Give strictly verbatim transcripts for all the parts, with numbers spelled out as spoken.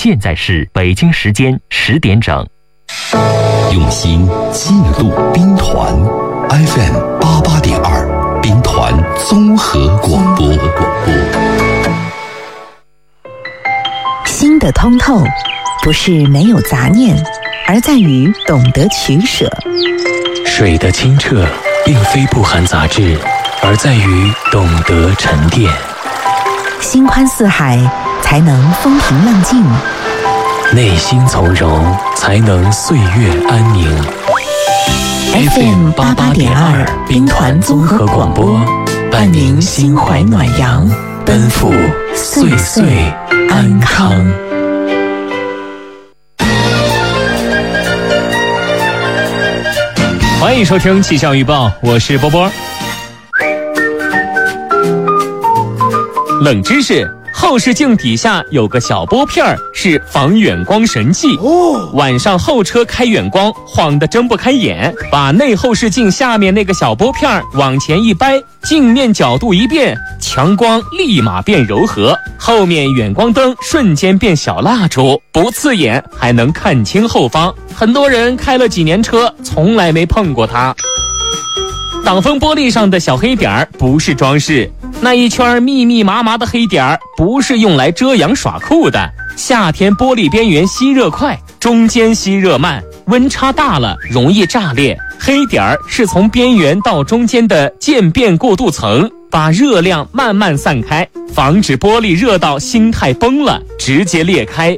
现在是北京时间十点整。 用心记录兵团 F M 八八点二，兵团综合广播。 心的通透，不是没有杂念，而在于懂得取舍。 水的清澈，并非不含杂质，而在于懂得沉淀。 心宽似海，才能风平浪静； 内心从容，才能岁月安宁。 F M 八八点二，兵团综合广播，伴您心怀暖阳，奔赴岁岁安康。 欢迎收听气象预报，我是波波。冷知识：后视镜底下有个小拨片儿，是防远光神器。哦，晚上后车开远光，晃得睁不开眼，把内后视镜下面那个小拨片儿往前一掰，镜面角度一变，强光立马变柔和，后面远光灯瞬间变小蜡烛，不刺眼，还能看清后方。很多人开了几年车，从来没碰过它。挡风玻璃上的小黑点儿不是装饰，那一圈密密麻麻的黑点儿不是用来遮阳耍酷的。夏天玻璃边缘吸热快，中间吸热慢，温差大了容易炸裂。黑点儿是从边缘到中间的渐变过渡层，把热量慢慢散开，防止玻璃热到芯态崩了直接裂开。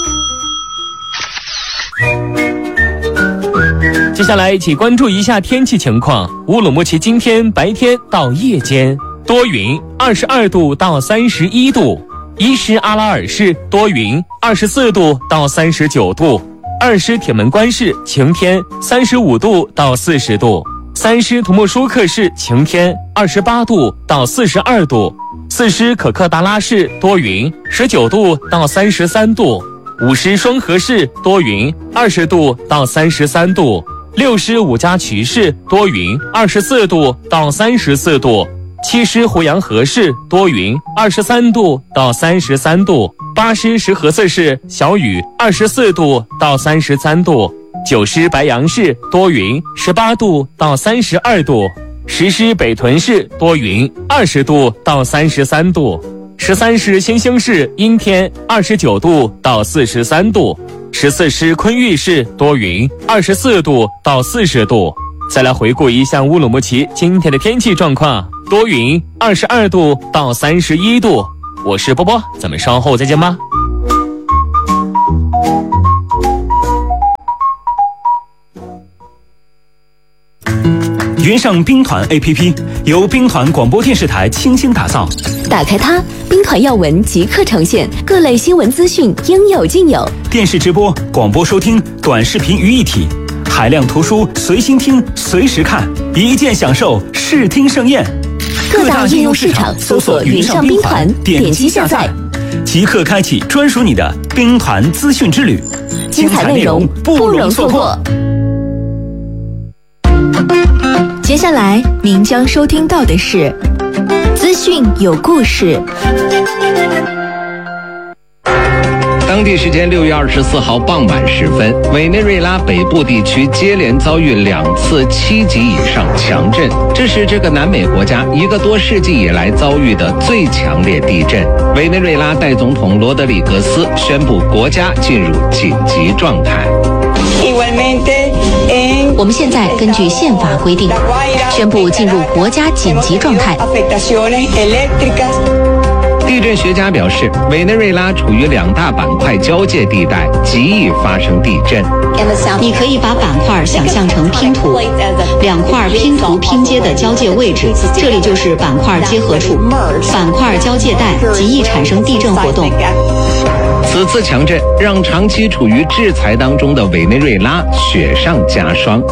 接下来一起关注一下天气情况。乌鲁木齐今天白天到夜间多云，二十二度到三十一度；伊施阿拉尔市多云，二十四度到三十九度；二施铁门关市晴天，三十五度到四十度；三施图木舒克市晴天，二十八度到四十二度；四施可克达拉市多云，十九度到三十三度；五施双河市多云，二十度到三十三度；六施五家渠市多云，二十四度到三十四度；七施胡杨河市多云，二十三度到三十三度；八施石河子市小雨，二十四度到三十三度；九施白杨市多云，十八度到三十二度；十施北屯市多云，二十度到三十三度；十三施新兴市阴天，二十九度到四十三度；十四施昆玉市多云，二十四度到四十度。再来回顾一下乌鲁木齐今天的天气状况，多云，二十二度到三十一度。我是波波，咱们稍后再见吧。 云上兵团 A P P 由兵团广播电视台倾心打造， 打开它，兵团要闻即刻呈现，各类新闻资讯应有尽有， 电视直播、广播收听、短视频于一体，海量图书随心听随时看，一键享受视听盛宴。 各大应用市场搜索云上兵团，点击下载， 即刻开启专属你的兵团资讯之旅， 精彩内容不容错过。接下来您将收听到的是资讯有故事。 当地时间六月二十四号傍晚时分，委内瑞拉北部地区接连遭遇两次七级以上强震，这是这个南美国家一个多世纪以来遭遇的最强烈地震。委内瑞拉代总统罗德里格斯宣布国家进入紧急状态。 我们现在根据宪法规定，宣布进入国家紧急状态。 地震学家表示，委内瑞拉处于两大板块交界地带，极易发生地震。 你可以把板块想象成拼图，两块拼图拼接的交界位置，这里就是板块结合处。板块交界带极易产生地震活动。 此次强震让长期处于制裁当中的委内瑞拉雪上加霜。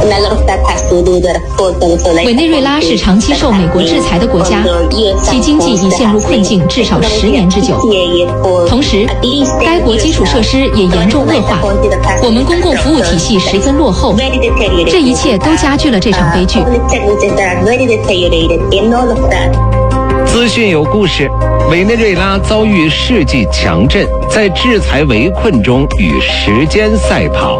委内瑞拉是长期受美国制裁的国家，其经济已陷入困境至少十年之久。同时，该国基础设施也严重恶化，我们公共服务体系十分落后，这一切都加剧了这场悲剧。 资讯有故事，委内瑞拉遭遇世纪强震，在制裁围困中与时间赛跑。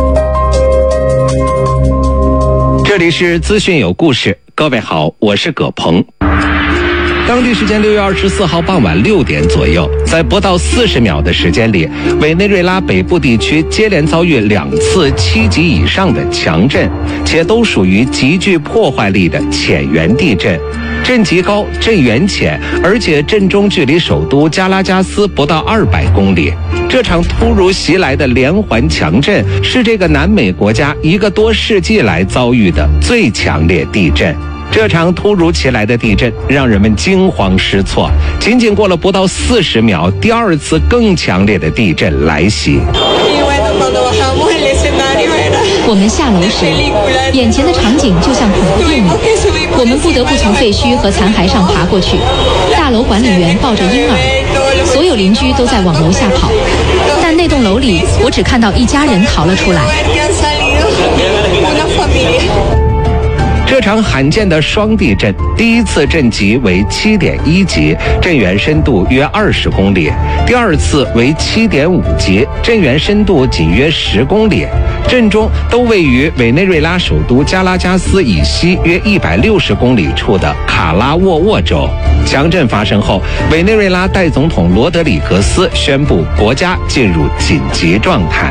这里是资讯有故事，各位好，我是葛鹏。当地时间六月二十四号傍晚六点左右，在不到四十秒的时间里，委内瑞拉北部地区接连遭遇两次七级以上的强震，且都属于极具破坏力的浅源地震。震级高，震源浅，而且震中距离首都加拉加斯不到二百公里。这场突如其来的连环强震是这个南美国家一个多世纪来遭遇的最强烈地震。这场突如其来的地震让人们惊慌失措，仅仅过了不到四十秒，第二次更强烈的地震来袭。 我们下楼时，眼前的场景就像恐怖电影，我们不得不从废墟和残骸上爬过去。大楼管理员抱着婴儿，所有邻居都在往楼下跑，但那栋楼里我只看到一家人逃了出来。 这场罕见的双地震，第一次震级为七点一级，震源深度约二十公里；第二次为七点五级，震源深度仅约十公里。震中都位于委内瑞拉首都加拉加斯以西约一百六十公里处的卡拉沃沃州。强震发生后，委内瑞拉代总统罗德里格斯宣布国家进入紧急状态。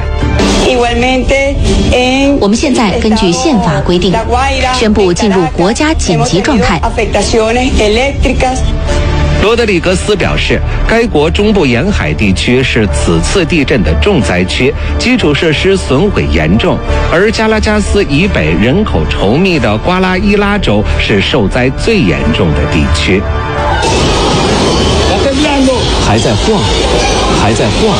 我们现在根据宪法规定，宣布进入国家紧急状态。 罗德里格斯表示，该国中部沿海地区是此次地震的重灾区，基础设施损毁严重，而加拉加斯以北人口稠密的瓜拉伊拉州是受灾最严重的地区。 还在晃，还在晃。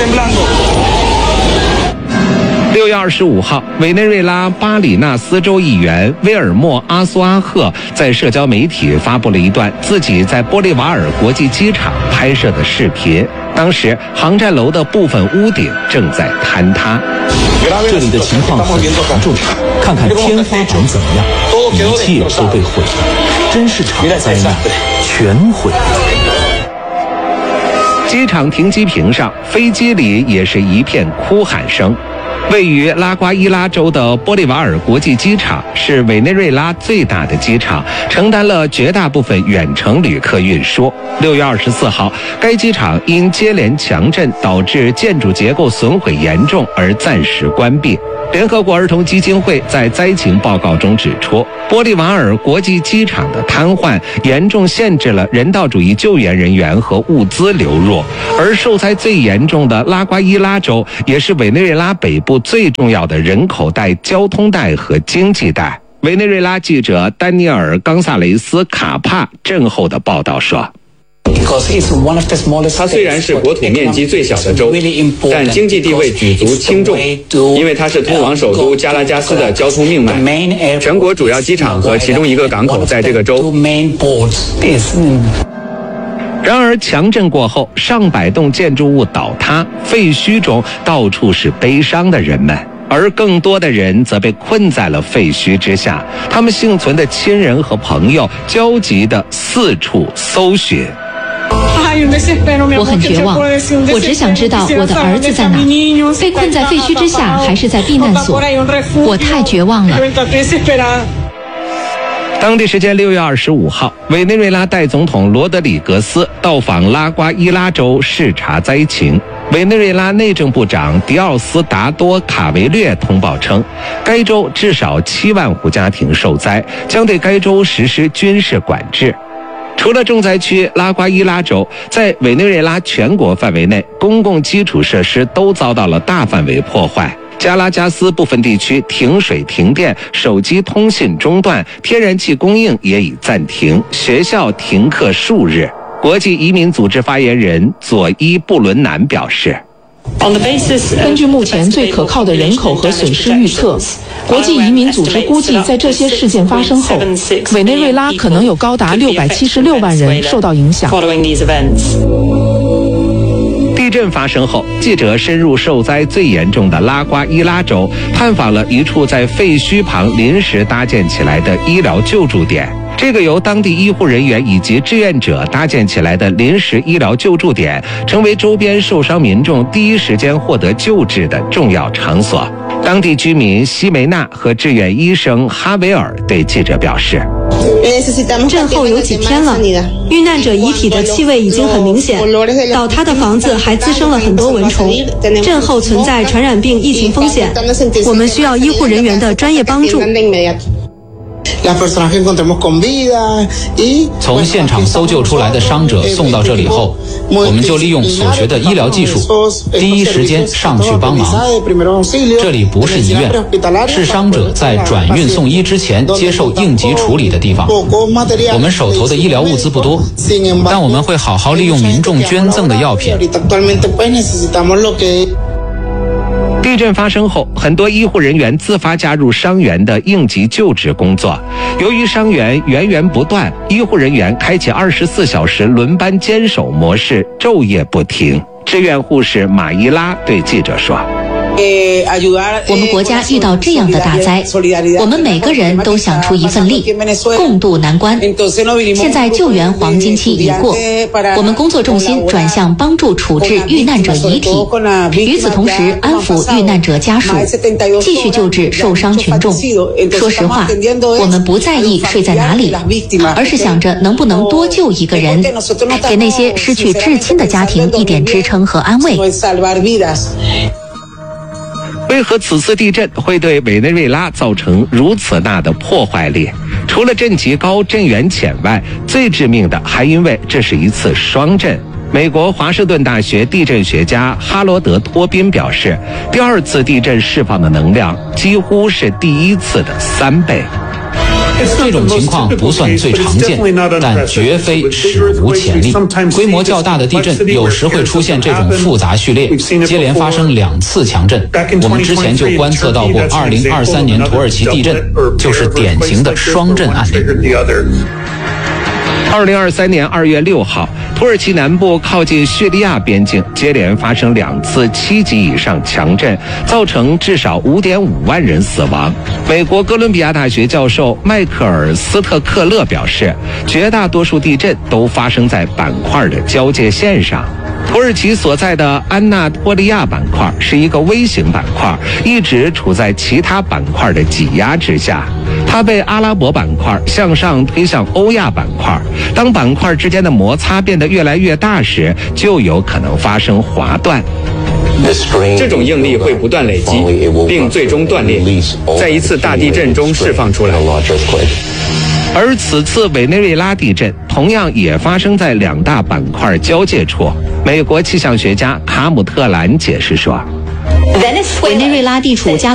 六月二十五号，委内瑞拉巴里纳斯州议员威尔莫阿苏阿赫在社交媒体发布了一段自己在玻利瓦尔国际机场拍摄的视频。当时，航站楼的部分屋顶正在坍塌。 这里的情况很严重，看看天花板怎么样，一切都被毁了，真是场灾难，全毁了。 机场停机坪上，飞机里也是一片哭喊声。位于拉瓜伊拉州的玻利瓦尔国际机场是委内瑞拉最大的机场，承担了绝大部分远程旅客运输。六月二十四号，该机场因接连强震导致建筑结构损毁严重而暂时关闭。联合国儿童基金会在灾情报告中指出，玻利瓦尔国际机场的瘫痪严重限制了人道主义救援人员和物资流入，而受灾最严重的拉瓜伊拉州也是委内瑞拉北部最重要的人口带、交通带和经济带。委内瑞拉记者丹尼尔·冈萨雷斯·卡帕震后的报道说， 它虽然是国土面积最小的州，但经济地位举足轻重，因为它是通往首都加拉加斯的交通命脉。全国主要机场和其中一个港口在这个州。 然而强震过后，上百栋建筑物倒塌，废墟中到处是悲伤的人们，而更多的人则被困在了废墟之下，他们幸存的亲人和朋友焦急地四处搜寻。 我很绝望，我只想知道我的儿子在哪，被困在废墟之下还是在避难所，我太绝望了。 当地时间六月二十五号，委内瑞拉代总统罗德里格斯到访拉瓜伊拉州视察灾情。委内瑞拉内政部长迪奥斯达多卡维略通报称，该州至少七万户家庭受灾，将对该州实施军事管制。除了重灾区拉瓜伊拉州，在委内瑞拉全国范围内，公共基础设施都遭到了大范围破坏。加拉加斯部分地区停水停电，手机通信中断，天然气供应也已暂停，学校停课数日。国际移民组织发言人佐伊布伦南表示， 根据目前最可靠的人口和损失预测，国际移民组织估计，在这些事件发生后，委内瑞拉可能有高达六百七十六万人受到影响。 地震发生后，记者深入受灾最严重的拉瓜伊拉州，探访了一处在废墟旁临时搭建起来的医疗救助点。 这个由当地医护人员以及志愿者搭建起来的临时医疗救助点，成为周边受伤民众第一时间获得救治的重要场所。当地居民西梅纳和志愿医生哈维尔对记者表示， 震后有几天了，遇难者遗体的气味已经很明显，倒塌的房子还滋生了很多蚊虫，震后存在传染病疫情风险，我们需要医护人员的专业帮助。 从现场搜救出来的伤者送到这里后，我们就利用所学的医疗技术，第一时间上去帮忙。这里不是医院，是伤者在转运送医之前接受应急处理的地方。我们手头的医疗物资不多，但我们会好好利用民众捐赠的药品。 地震发生后，很多医护人员自发加入伤员的应急救治工作。由于伤员源源不断，医护人员开启二十四小时轮班坚守模式，昼夜不停。志愿护士马伊拉对记者说， 我们国家遇到这样的大灾，我们每个人都想出一份力，共度难关。现在救援黄金期已过，我们工作重心转向帮助处置遇难者遗体，与此同时安抚遇难者家属，继续救治受伤群众。说实话，我们不在意睡在哪里，而是想着能不能多救一个人，给那些失去至亲的家庭一点支撑和安慰。 为何此次地震会对委内瑞拉造成如此大的破坏力？除了震级高、震源浅外，最致命的还因为这是一次双震。美国华盛顿大学地震学家哈罗德·托宾表示，第二次地震释放的能量几乎是第一次的三倍。 这种情况不算最常见，但绝非史无前例。规模较大的地震有时会出现这种复杂序列，接连发生两次强震。我们之前就观测到过二零二三年土耳其地震，就是典型的双震案例。 二零二三年二月六号，土耳其南部靠近叙利亚边境接连发生两次七级以上强震，造成至少 五点五万人死亡。美国哥伦比亚大学教授迈克尔斯特克勒表示，绝大多数地震都发生在板块的交界线上。土耳其所在的安纳托利亚板块是一个微型板块，一直处在其他板块的挤压之下。它被阿拉伯板块向上推向欧亚板块，当板块之间的摩擦变得越来越大时，就有可能发生滑断。 这种应力会不断累积，并最终断裂，在一次大地震中释放出来。 而此次委内瑞拉地震同样也发生在两大板块交界处。美国气象学家卡姆特兰解释说， 委内瑞拉地处加